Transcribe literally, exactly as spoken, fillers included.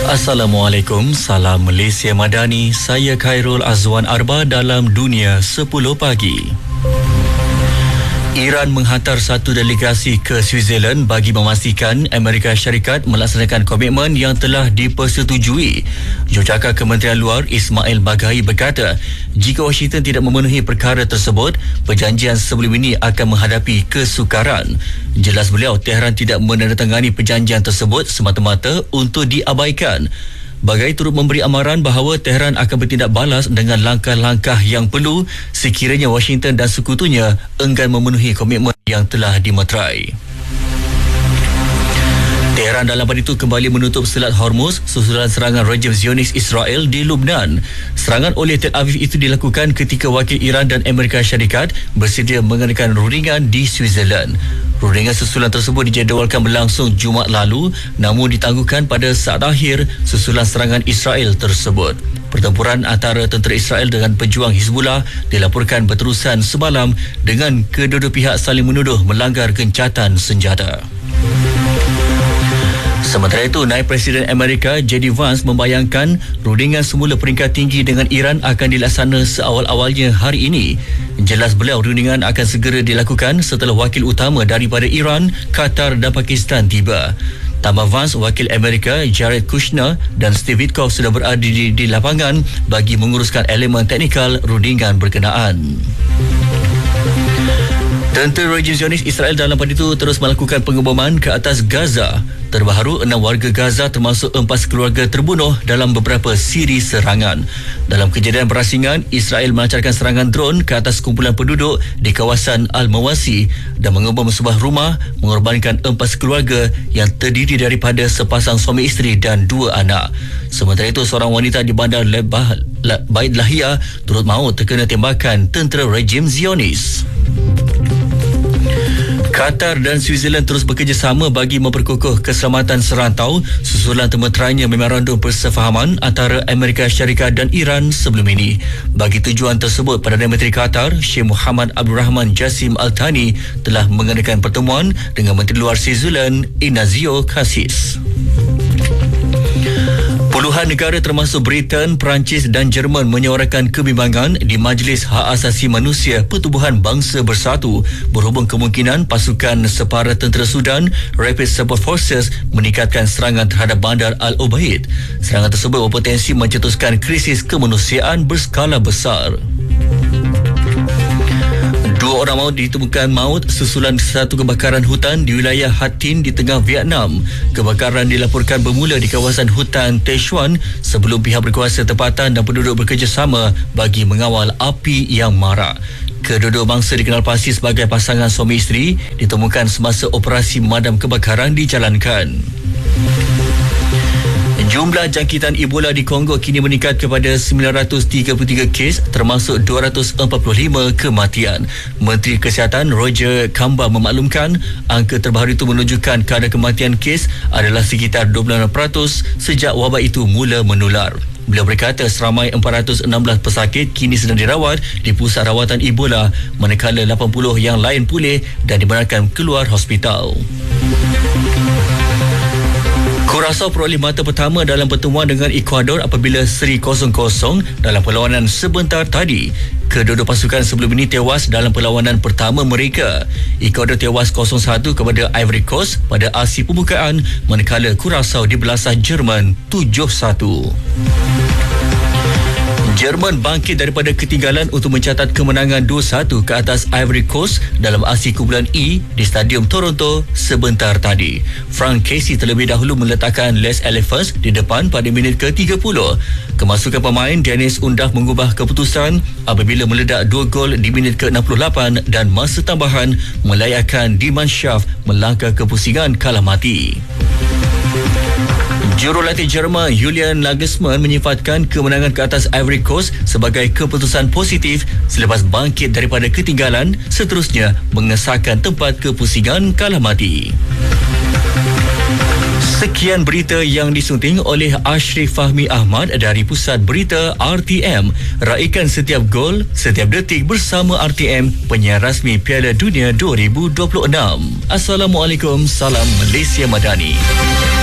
Assalamualaikum, salam Malaysia Madani. Saya Khairul Azwan Arba dalam Dunia sepuluh Pagi. Iran menghantar satu delegasi ke Switzerland bagi memastikan Amerika Syarikat melaksanakan komitmen yang telah dipersetujui. Jurucakap Kementerian Luar Ismail Bagaii berkata, jika Washington tidak memenuhi perkara tersebut, perjanjian sebelum ini akan menghadapi kesukaran. Jelas beliau, Tehran tidak menandatangani perjanjian tersebut semata-mata untuk diabaikan. Bagaii turut memberi amaran bahawa Tehran akan bertindak balas dengan langkah-langkah yang perlu sekiranya Washington dan sekutunya enggan memenuhi komitmen yang telah dimeterai. Tehran dalam pada itu kembali menutup Selat Hormuz susulan serangan rejim Zionis Israel di Lubnan. Serangan oleh Tel Aviv itu dilakukan ketika wakil Iran dan Amerika Syarikat bersedia mengadakan rundingan di Switzerland. Rundingan susulan tersebut dijadualkan berlangsung Jumaat lalu, namun ditangguhkan pada saat akhir susulan serangan Israel tersebut. Pertempuran antara tentera Israel dengan pejuang Hizbullah dilaporkan berterusan semalam dengan kedua-dua pihak saling menuduh melanggar gencatan senjata. Sementara itu, Naib Presiden Amerika J D Vance membayangkan rundingan semula peringkat tinggi dengan Iran akan dilaksana seawal-awalnya hari ini. Jelas beliau, rundingan akan segera dilakukan setelah wakil utama daripada Iran, Qatar dan Pakistan tiba. Tambah Vance, wakil Amerika Jared Kushner dan Steve Witkoff sudah berada di, di lapangan bagi menguruskan elemen teknikal rundingan berkenaan. Tentera rejim Zionis Israel dalam pada itu terus melakukan pengeboman ke atas Gaza. Terbaru, enam warga Gaza termasuk empat keluarga terbunuh dalam beberapa siri serangan. Dalam kejadian berasingan, Israel melancarkan serangan drone ke atas kumpulan penduduk di kawasan Al-Mawasi dan mengebom sebuah rumah, mengorbankan empat keluarga yang terdiri daripada sepasang suami isteri dan dua anak. Sementara itu, seorang wanita di bandar Lebah, Bait Lahia turut maut terkena tembakan tentera rejim Zionis. Qatar dan Switzerland terus bekerjasama bagi memperkukuh keselamatan serantau susulan termeterainya memorandum persefahaman antara Amerika Syarikat dan Iran sebelum ini. Bagi tujuan tersebut, Perdana Menteri Qatar Sheikh Mohammed Abdul Rahman Jassim Al Thani telah mengadakan pertemuan dengan Menteri Luar Switzerland Ignazio Cassis. Puluhan negara termasuk Britain, Perancis dan Jerman menyuarakan kebimbangan di Majlis Hak Asasi Manusia Pertubuhan Bangsa Bersatu berhubung kemungkinan pasukan separa tentera Sudan Rapid Support Forces meningkatkan serangan terhadap bandar Al-Ubaid. Serangan tersebut berpotensi mencetuskan krisis kemanusiaan berskala besar. Dua orang maut ditemukan maut susulan satu kebakaran hutan di wilayah Hattin di tengah Vietnam. Kebakaran dilaporkan bermula di kawasan hutan Techuan sebelum pihak berkuasa tempatan dan penduduk bekerjasama bagi mengawal api yang marak. Kedua-dua bangsa dikenal pasti sebagai pasangan suami isteri ditemukan semasa operasi memadam kebakaran dijalankan. Jumlah jangkitan Ebola di Kongo kini meningkat kepada sembilan ratus tiga puluh tiga kes termasuk dua ratus empat puluh lima kematian. Menteri Kesihatan Roger Kamba memaklumkan angka terbaru itu menunjukkan kadar kematian kes adalah sekitar dua puluh enam peratus sejak wabak itu mula menular. Beliau berkata seramai empat ratus enam belas pesakit kini sedang dirawat di pusat rawatan Ebola manakala lapan puluh yang lain pulih dan dibenarkan keluar hospital. Curaçao peroleh mata pertama dalam pertemuan dengan Ecuador apabila seri kosong kosong dalam perlawanan sebentar tadi. Kedua-dua pasukan sebelum ini tewas dalam perlawanan pertama mereka. Ecuador tewas kosong satu kepada Ivory Coast pada aksi pembukaan manakala Curaçao dibelasah Jerman tujuh satu. Jerman bangkit daripada ketinggalan untuk mencatat kemenangan dua satu ke atas Ivory Coast dalam aksi kumpulan E di Stadium Toronto sebentar tadi. Frank Casey terlebih dahulu meletakkan Les Elephants di depan pada minit ke tiga puluh. Kemasukan pemain Dennis Undav mengubah keputusan apabila meledak dua gol di minit ke enam puluh lapan dan masa tambahan melayakkan Die Mannschaft melangkah ke pusingan kalah mati. Jurulatih Jerman Julian Nagelsmann menyifatkan kemenangan ke atas Ivory Coast sebagai keputusan positif selepas bangkit daripada ketinggalan, seterusnya mengesahkan tempat kepusingan kalah mati. Sekian berita yang disunting oleh Ashrif Fahmi Ahmad dari Pusat Berita R T M. Raikan setiap gol, setiap detik bersama R T M, penyiar rasmi Piala Dunia dua ribu dua puluh enam. Assalamualaikum, salam Malaysia Madani.